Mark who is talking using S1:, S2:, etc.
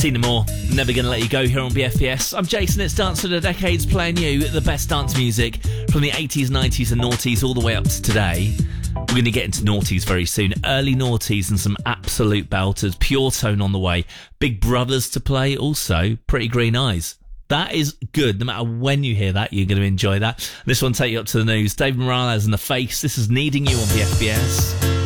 S1: Tina Moore, Never Gonna Let You Go here on BFBS. I'm Jason, it's Dance for the Decades, playing you the best dance music from the 80s, 90s and noughties all the way up to today. We're going to get into noughties very soon. Early noughties and some absolute belters. Pure Tone on the way. Big Brothers to play also. Pretty Green Eyes. That is good. No matter when you hear that, you're going to enjoy that. This one take you up to the news. David Morales and The Face. This is Needing You on BFBS.